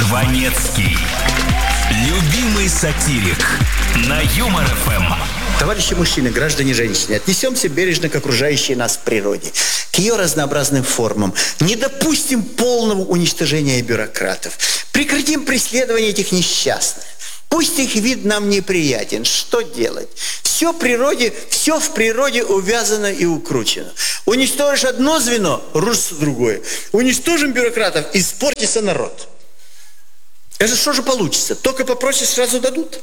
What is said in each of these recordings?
Жванецкий. Любимый сатирик. На Юмор ФМ. Товарищи мужчины, граждане женщины, отнесемся бережно к окружающей нас природе, к ее разнообразным формам. Не допустим полного уничтожения бюрократов. Прекратим преследование этих несчастных. Пусть их вид нам неприятен. Что делать? Все в природе увязано и укручено. Уничтожишь одно звено, рушится другое. Уничтожим бюрократов, испортится народ. Это что же получится? Только попросишь, сразу дадут.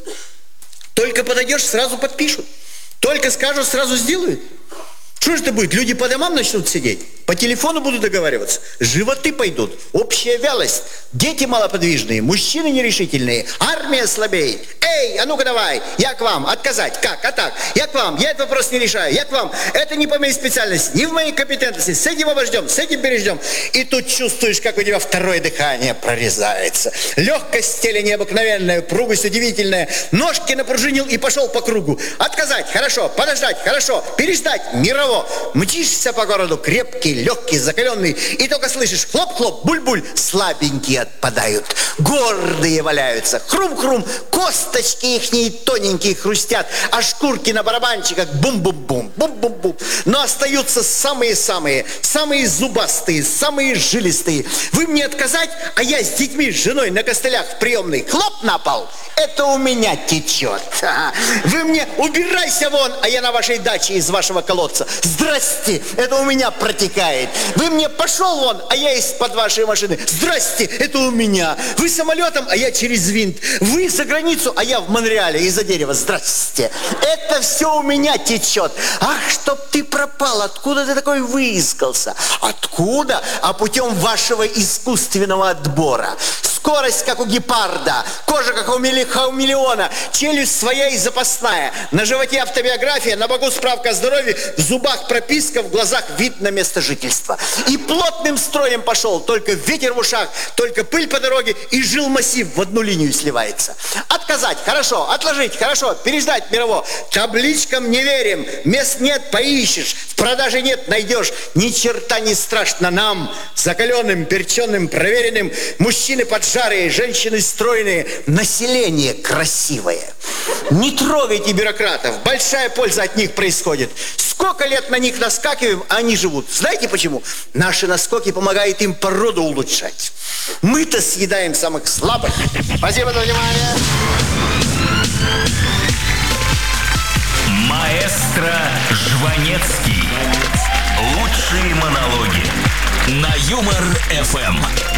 Только подойдешь, сразу подпишут. Только скажут, сразу сделают. Что же это будет? Люди по домам начнут сидеть? По телефону будут договариваться? Животы пойдут, общая вялость, дети малоподвижные, мужчины нерешительные, армия слабеет. Эй, а ну-ка давай, я к вам, отказать, как, а так, я к вам, я этот вопрос не решаю, я к вам, это не по моей специальности, не в моей компетентности, с этим обождем, с этим переждем. И тут чувствуешь, как у тебя второе дыхание прорезается. Легкость тела необыкновенная, упругость удивительная, ножки напружинил и пошел по кругу. Отказать, хорошо, подождать, хорошо, переждать, мирово. Мчишься по городу, крепкий, легкий, закаленный, и только слышишь хлоп-хлоп, буль-буль, слабенькие отпадают, гордые валяются, хрум-хрум, косточки ихние тоненькие хрустят, а шкурки на барабанчиках бум-бум-бум, бум-бум-бум. Но остаются самые-самые, самые зубастые, самые жилистые. Вы мне отказать, а я с детьми, с женой на костылях в приемной, хлоп на пол, это у меня течет. Вы мне убирайся вон, а я на вашей даче из вашего колодца. Здрасте, это у меня протекает. Вы мне пошел вон, а я из-под вашей машины. Здрасте, это у меня. Вы самолетом, а я через винт. Вы за границу, а я в Монреале из-за дерева. Здрасте. Это все у меня течет. Ах, чтоб ты пропал, откуда ты такой выискался? Откуда? А путем вашего искусственного отбора. Скорость, как у гепарда, кожа, как у хамелеона, челюсть своя и запасная, на животе автобиография, на боку справка о здоровье, в зубах прописка, в глазах вид на место жительства. И плотным строем пошел, только ветер в ушах, только пыль по дороге, и жилмассив в одну линию сливается. Отказать, хорошо, отложить, хорошо, переждать мирово. Табличкам не верим, мест нет, поищешь, в продаже нет, найдешь. Ни черта не страшно нам, закаленным, перченым, проверенным, мужчины поджарые, женщины стройные, население красивое. Не трогайте бюрократов, большая польза от них происходит. Сколько лет на них наскакиваем, а они живут. Знаете почему? Наши наскоки помогают им породу улучшать. Мы-то съедаем самых слабых. Спасибо за внимание. Маэстро Жванецкий. Лучшие монологи. На Юмор ФМ.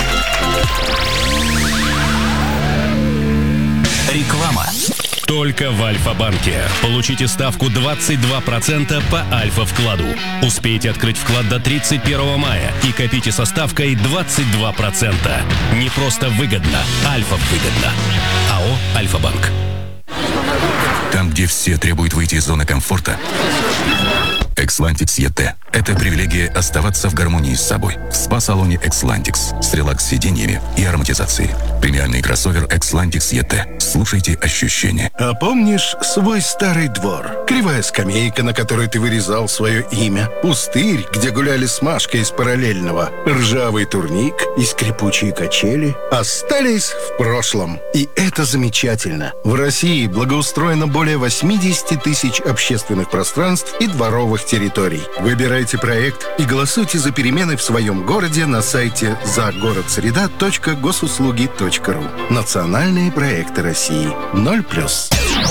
Реклама. Только в Альфа-банке. Получите ставку 22% по Альфа-вкладу. Успейте открыть вклад до 31 мая и копите со ставкой 22%. Не просто выгодно, Альфа-выгодно. АО «Альфа-банк». Там, где все требуют выйти из зоны комфорта, Экслантикс ЕТ. Это привилегия оставаться в гармонии с собой. В спа-салоне Экслантикс с релакс-сиденьями и ароматизацией. Премиальный кроссовер Экслантикс ЕТ. Слушайте ощущения. А помнишь свой старый двор? Кривая скамейка, на которой ты вырезал свое имя. Пустырь, где гуляли с Машкой из параллельного. Ржавый турник и скрипучие качели остались в прошлом. И это замечательно. В России благоустроено более 80 тысяч общественных пространств и дворовых территорий. Выбирайте проект и голосуйте за перемены в своем городе на сайте загородсреда.госуслуги.ру. Национальные проекты России. 0+.